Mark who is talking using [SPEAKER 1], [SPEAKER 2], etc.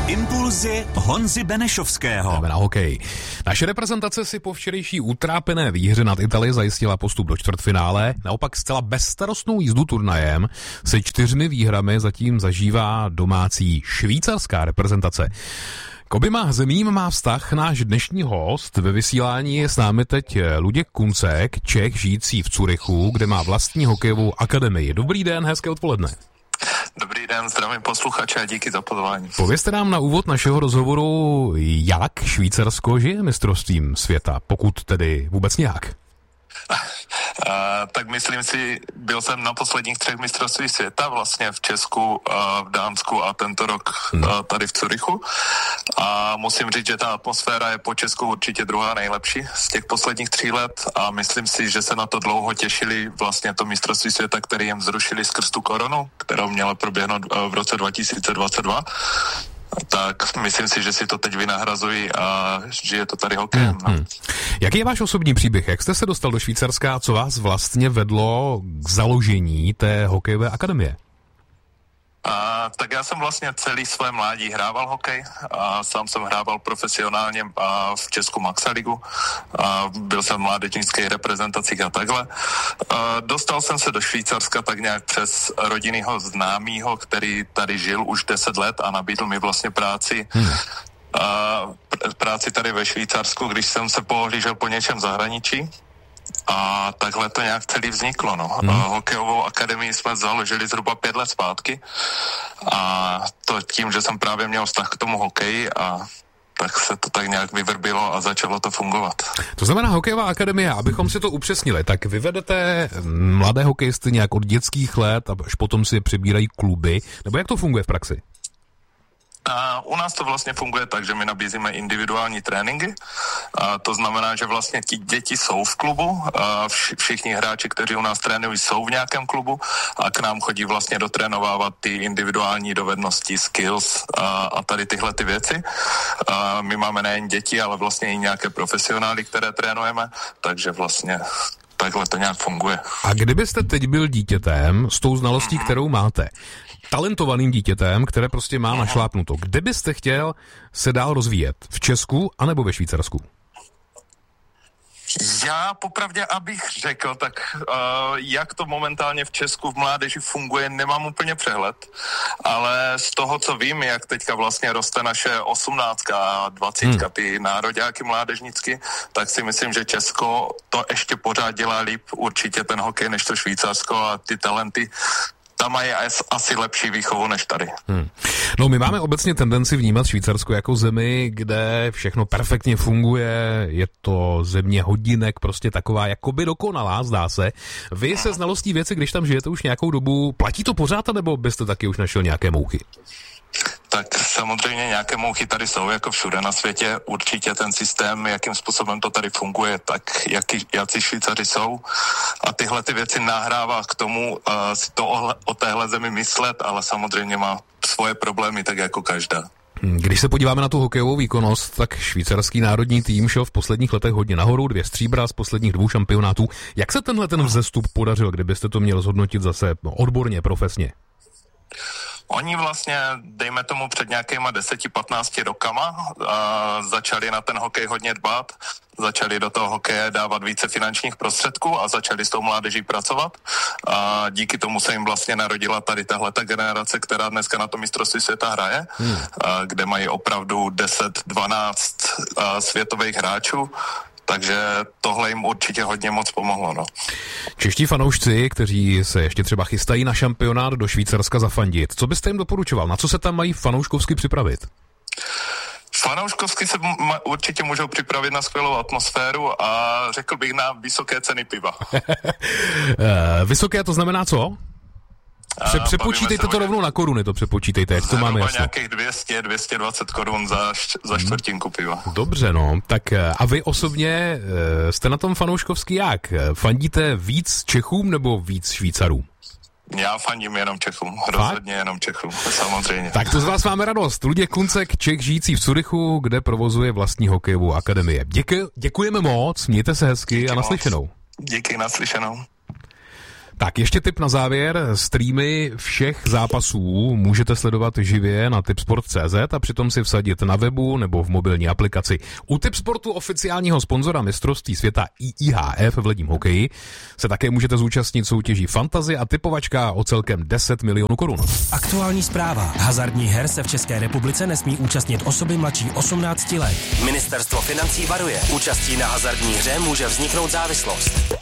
[SPEAKER 1] Impulzy Honzy Benešovského.
[SPEAKER 2] Jdeme na hokej. Naše reprezentace si po včerejší utrápené výhře nad Itálii zajistila postup do čtvrtfinále. Naopak zcela bezstarostnou jízdu turnajem se 4 výhrami zatím zažívá domácí švýcarská reprezentace. K oběma zemím má vztah náš dnešní host. Ve vysílání je s námi teď Luděk Kuncek, Čech žijící v Curychu, kde má vlastní hokejovou akademii. Dobrý den, hezké odpoledne.
[SPEAKER 3] Dobrý den, zdravím posluchače a díky za pozvání.
[SPEAKER 2] Povězte nám na úvod našeho rozhovoru, jak Švýcarsko žije mistrovstvím světa, pokud tedy vůbec nějak.
[SPEAKER 3] Tak myslím si, byl jsem na posledních 3 mistrovství světa, vlastně v Česku, v Dánsku a tento rok tady v Curychu. A musím říct, že ta atmosféra je po Česku určitě druhá nejlepší z těch posledních 3 let a myslím si, že se na to dlouho těšili vlastně to mistrovství světa, který jim zrušili skrz tu koronu, kterou měla proběhnout v roce 2022. Tak myslím si, že si to teď vynahrazují a žije to tady hokejem.
[SPEAKER 2] Jaký je váš osobní příběh? Jak jste se dostal do Švýcarska a co vás vlastně vedlo k založení té hokejové akademie?
[SPEAKER 3] Tak já jsem vlastně celý své mládí hrával hokej a sám jsem hrával profesionálně v Česku Maxa ligu. Byl jsem v mládežnických reprezentacích a takhle. Dostal jsem se do Švýcarska tak nějak přes rodinného známýho, který tady žil už 10 let a nabídl mi vlastně práci. Práci tady ve Švýcarsku, když jsem se pohlížel po něčem zahraničí. A takhle to nějak celý vzniklo, no. Hokejovou akademii jsme založili zhruba 5 let zpátky a to tím, že jsem právě měl vztah k tomu hokeji a tak se to tak nějak vyvrbilo a začalo to fungovat.
[SPEAKER 2] To znamená hokejová akademie, abychom si to upřesnili, tak vy vedete mladé hokejisty nějak od dětských let a až potom si je přebírají kluby, nebo jak to funguje v praxi?
[SPEAKER 3] U nás to vlastně funguje tak, že my nabízíme individuální tréninky. To znamená, že vlastně ti děti jsou v klubu, všichni hráči, kteří u nás trénují, jsou v nějakém klubu a k nám chodí vlastně dotrénovávat ty individuální dovednosti, skills a tady tyhle ty věci. My máme nejen děti, ale vlastně i nějaké profesionály, které trénujeme, takže vlastně takhle to nějak funguje.
[SPEAKER 2] A kdybyste teď byl dítětem s tou znalostí, kterou máte, talentovaným dítětem, které prostě má našlápnuto, kde byste chtěl se dál rozvíjet? V Česku anebo ve Švýcarsku?
[SPEAKER 3] Já popravdě, abych řekl, tak jak to momentálně v Česku v mládeži funguje, nemám úplně přehled, ale z toho, co vím, jak teďka vlastně roste naše 18 a 20, ty nároďáky mládežnicky, tak si myslím, že Česko to ještě pořád dělá líp určitě ten hokej než to Švýcarsko a ty talenty tam mají asi lepší výchovu než tady.
[SPEAKER 2] No, my máme obecně tendenci vnímat Švýcarsko jako zemi, kde všechno perfektně funguje, je to země hodinek, prostě taková jakoby dokonalá, zdá se. Vy se znalostí věci, když tam žijete už nějakou dobu, platí to pořád, nebo byste taky už našel nějaké mouchy?
[SPEAKER 3] Tak samozřejmě nějaké mouchy tady jsou, jako všude na světě. Určitě ten systém, jakým způsobem to tady funguje, tak jací Švýcaři jsou. A tyhle ty věci nahrává k tomu si to o téhle zemi myslet, ale samozřejmě má svoje problémy, tak jako každá.
[SPEAKER 2] Když se podíváme na tu hokejovou výkonnost, tak švýcarský národní tým šel v posledních letech hodně nahoru, 2 stříbra z posledních 2 šampionátů. Jak se tenhle ten vzestup podařil, kdybyste to měl zhodnotit zase odborně, profesně?
[SPEAKER 3] Oni vlastně, dejme tomu před nějakýma 10-15 rokama, začali na ten hokej hodně dbát, začali do toho hokeje dávat více finančních prostředků a začali s tou mládeží pracovat. A díky tomu se jim vlastně narodila tady tahleta generace, která dneska na to mistrovství světa hraje, kde mají opravdu 10-12 světových hráčů. Takže tohle jim určitě hodně moc pomohlo, no.
[SPEAKER 2] Čeští fanoušci, kteří se ještě třeba chystají na šampionát do Švýcarska zafandit, co byste jim doporučoval? Na co se tam mají fanouškovsky připravit?
[SPEAKER 3] Fanouškovsky se určitě můžou připravit na skvělou atmosféru a řekl bych na vysoké ceny piva.
[SPEAKER 2] Vysoké to znamená co? Přepočítejte to rovnou na koruny, to přepočítejte, jak to máme jasno.
[SPEAKER 3] Nějakých 200-220 korun za čtvrtinku piva.
[SPEAKER 2] Dobře, no, tak a vy osobně jste na tom fanouškovsky jak? Fandíte víc Čechům nebo víc Švýcarům?
[SPEAKER 3] Já fandím jenom Čechům, rozhodně jenom Čechům, samozřejmě.
[SPEAKER 2] Tak to z vás máme radost. Luděk Kuncek, Čech žijící v Curychu, kde provozuje vlastní hokejovou akademie. Děkujeme moc, mějte se hezky. Díky a naslyšenou.
[SPEAKER 3] Díky, naslyšenou.
[SPEAKER 2] Tak ještě tip na závěr. Streamy všech zápasů můžete sledovat živě na tipsport.cz a přitom si vsadit na webu nebo v mobilní aplikaci. U Tipsportu, oficiálního sponzora mistrovství světa IIHF v ledním hokeji, se také můžete zúčastnit soutěží Fantasy a tipovačka o celkem 10 milionů korun.
[SPEAKER 4] Aktuální zpráva. Hazardních her se v České republice nesmí účastnit osoby mladší 18 let. Ministerstvo financí varuje. Účastí na hazardní hře může vzniknout závislost.